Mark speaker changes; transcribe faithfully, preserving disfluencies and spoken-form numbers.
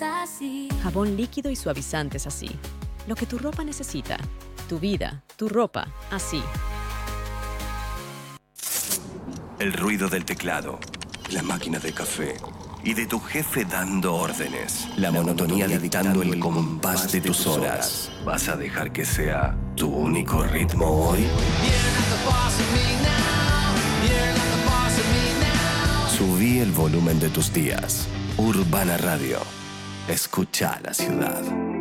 Speaker 1: es así.
Speaker 2: Jabón líquido y suavizantes así. Lo que tu ropa necesita. Tu vida, tu ropa, así.
Speaker 3: El ruido del teclado, la máquina de café y de tu jefe dando órdenes. La monotonía dictando el compás de tus horas. ¿Vas a dejar que sea tu único ritmo hoy? Subí el volumen de tus días. Urbana Radio. Escucha la ciudad.